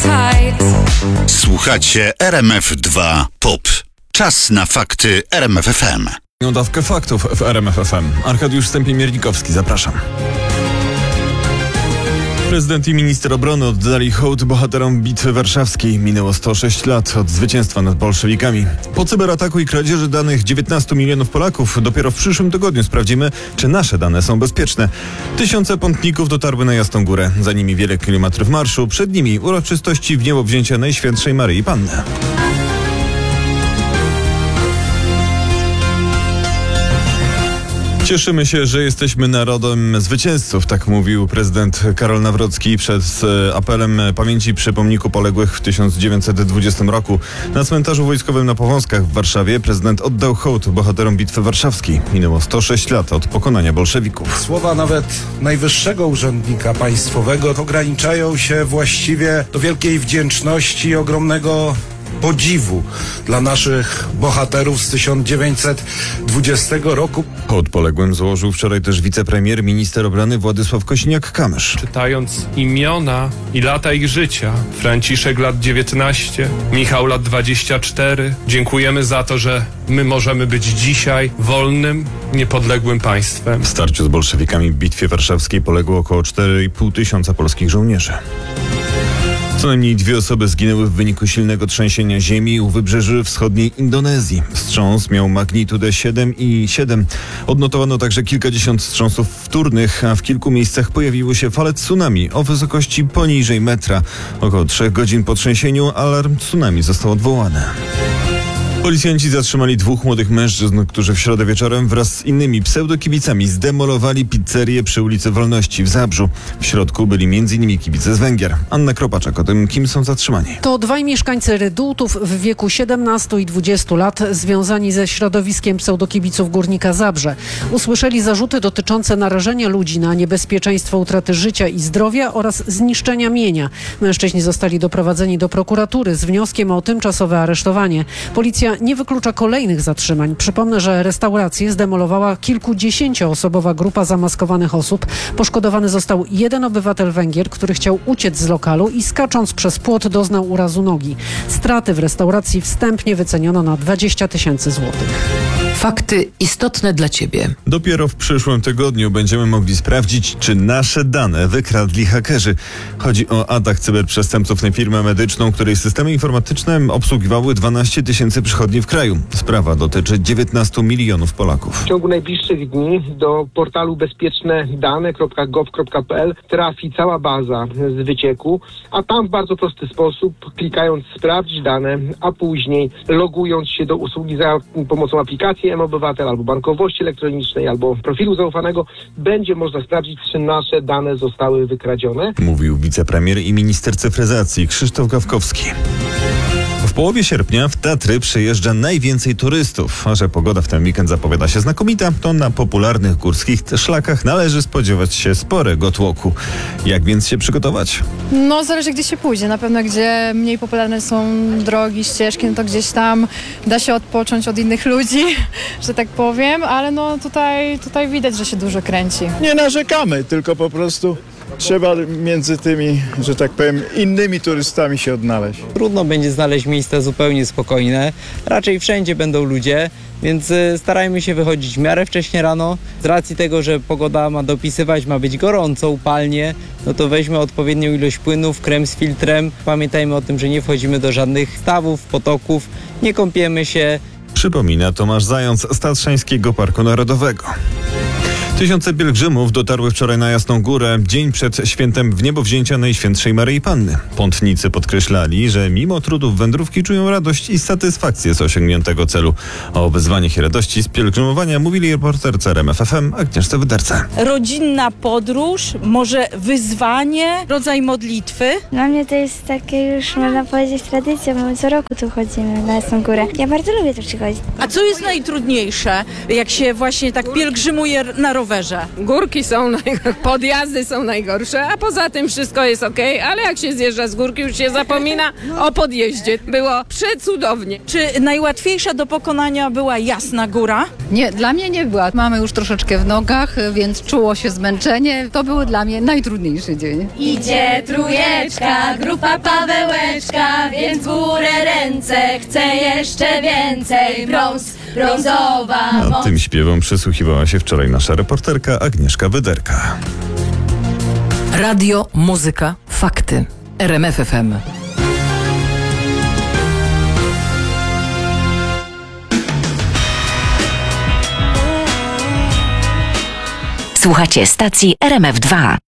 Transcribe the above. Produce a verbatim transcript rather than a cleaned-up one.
tight. Słuchacie R M F dwa Pop. Czas na fakty R M F F M. Dawkę faktów w R M F F M. Arkadiusz Stępień-Miernikowski, zapraszam. Prezydent i minister obrony oddali hołd bohaterom Bitwy Warszawskiej. Minęło sto sześć lat od zwycięstwa nad bolszewikami. Po cyberataku i kradzieży danych dziewiętnastu milionów Polaków dopiero w przyszłym tygodniu sprawdzimy, czy nasze dane są bezpieczne. Tysiące pątników dotarły na Jasną Górę. Za nimi wiele kilometrów marszu. Przed nimi uroczystości w niebowzięcia Najświętszej Maryi Panny. Cieszymy się, że jesteśmy narodem zwycięzców, tak mówił prezydent Karol Nawrocki przed apelem pamięci przy pomniku poległych w tysiąc dziewięćset dwudziestym roku. Na cmentarzu wojskowym na Powązkach w Warszawie prezydent oddał hołd bohaterom Bitwy Warszawskiej. Minęło sto sześć lat od pokonania bolszewików. Słowa nawet najwyższego urzędnika państwowego ograniczają się właściwie do wielkiej wdzięczności i ogromnego podziwu dla naszych bohaterów z tysiąc dziewięćset dwudziestego roku. Hołd poległym złożył wczoraj też wicepremier, minister obrony Władysław Kosiniak-Kamysz. Czytając imiona i lata ich życia, Franciszek lat dziewiętnaście, Michał lat dwadzieścia cztery, dziękujemy za to, że my możemy być dzisiaj wolnym, niepodległym państwem. W starciu z bolszewikami w Bitwie Warszawskiej poległo około cztery i pół tysiąca polskich żołnierzy. Co najmniej dwie osoby zginęły w wyniku silnego trzęsienia ziemi u wybrzeży wschodniej Indonezji. Wstrząs miał magnitudę siedem i siedem. Odnotowano także kilkadziesiąt wstrząsów wtórnych, a w kilku miejscach pojawiły się fale tsunami o wysokości poniżej metra. Około trzech godzin po trzęsieniu alarm tsunami został odwołany. Policjanci zatrzymali dwóch młodych mężczyzn, którzy w środę wieczorem wraz z innymi pseudokibicami zdemolowali pizzerię przy ulicy Wolności w Zabrzu. W środku byli między innymi kibice z Węgier. Anna Kropaczak o tym, kim są zatrzymani. To dwaj mieszkańcy Rydultów w wieku siedemnastu i dwudziestu lat, związani ze środowiskiem pseudokibiców Górnika Zabrze. Usłyszeli zarzuty dotyczące narażenia ludzi na niebezpieczeństwo utraty życia i zdrowia oraz zniszczenia mienia. Mężczyźni zostali doprowadzeni do prokuratury z wnioskiem o tymczasowe aresztowanie. Policja nie wyklucza kolejnych zatrzymań. Przypomnę, że restaurację zdemolowała kilkudziesięcioosobowa grupa zamaskowanych osób. Poszkodowany został jeden obywatel Węgier, który chciał uciec z lokalu i skacząc przez płot doznał urazu nogi. Straty w restauracji wstępnie wyceniono na dwadzieścia tysięcy złotych. Fakty istotne dla Ciebie. Dopiero w przyszłym tygodniu będziemy mogli sprawdzić, czy nasze dane wykradli hakerzy. Chodzi o atak cyberprzestępców na firmę medyczną, której systemy informatyczne obsługiwały dwanaście tysięcy przychodni w kraju. Sprawa dotyczy dziewiętnastu milionów Polaków. W ciągu najbliższych dni do portalu bezpieczne dane kropka gov kropka p l trafi cała baza z wycieku, a tam w bardzo prosty sposób, klikając sprawdź dane, a później logując się do usługi za pomocą aplikacji M-Obywatel albo bankowości elektronicznej, albo profilu zaufanego, będzie można sprawdzić, czy nasze dane zostały wykradzione. Mówił wicepremier i minister cyfryzacji Krzysztof Gawkowski. W połowie sierpnia w Tatry przyjeżdża najwięcej turystów, a że pogoda w ten weekend zapowiada się znakomita, to na popularnych górskich szlakach należy spodziewać się sporego tłoku. Jak więc się przygotować? No zależy, gdzie się pójdzie. Na pewno gdzie mniej popularne są drogi, ścieżki, no to gdzieś tam da się odpocząć od innych ludzi, że tak powiem, ale no tutaj, tutaj widać, że się dużo kręci. Nie narzekamy, tylko po prostu trzeba między tymi, że tak powiem, innymi turystami się odnaleźć. Trudno będzie znaleźć miejsca zupełnie spokojne. Raczej wszędzie będą ludzie, więc starajmy się wychodzić w miarę wcześnie rano. Z racji tego, że pogoda ma dopisywać, ma być gorąco, upalnie, no to weźmy odpowiednią ilość płynów, krem z filtrem. Pamiętajmy o tym, że nie wchodzimy do żadnych stawów, potoków, nie kąpiemy się. Przypomina Tomasz Zając z Tatrzańskiego Parku Narodowego. Tysiące pielgrzymów dotarły wczoraj na Jasną Górę, dzień przed świętem wniebowzięcia Najświętszej Maryi Panny. Pątnicy podkreślali, że mimo trudów wędrówki czują radość i satysfakcję z osiągniętego celu. O wyzwaniach i radości z pielgrzymowania mówili reporterce R M F F M Agnieszce Wyderce. Rodzinna podróż, może wyzwanie, rodzaj modlitwy? Dla mnie to jest takie już, można powiedzieć, tradycja, bo my co roku tu chodzimy na Jasną Górę. Ja bardzo lubię tu przychodzić. A co jest najtrudniejsze, jak się właśnie tak pielgrzymuje na rowerze? rowerze? Górki są, naj- podjazdy są najgorsze, a poza tym wszystko jest okej, ale jak się zjeżdża z górki, już się zapomina o podjeździe. Było przecudownie. Czy najłatwiejsza do pokonania była Jasna Góra? Nie, dla mnie nie była. Mamy już troszeczkę w nogach, więc czuło się zmęczenie. To był dla mnie najtrudniejszy dzień. Idzie trójeczka, grupa Pawełeczka, więc w górę ręce, chcę jeszcze więcej. Brąz, brązowa A moc. tym śpiewom przysłuchiwała się wczoraj nasza reporterka Agnieszka Wyderka. Radio, muzyka, fakty. R M F F M. Słuchacie stacji R M F dwa.